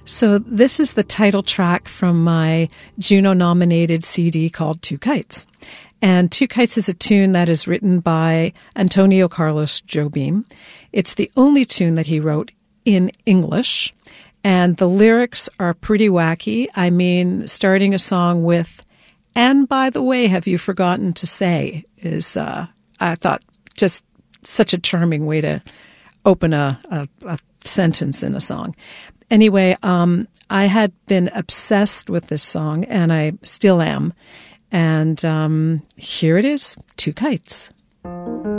So this is the title track from my Juno-nominated CD called Two Kites. And Two Kites is a tune that is written by Antonio Carlos Jobim. It's the only tune that he wrote in English. And the lyrics are pretty wacky. I mean, starting a song with, "And by the way, have you forgotten to say," is, I thought, just such a charming way to open a sentence in a song. Anyway, I had been obsessed with this song, and I still am. And here it is, Two Kites.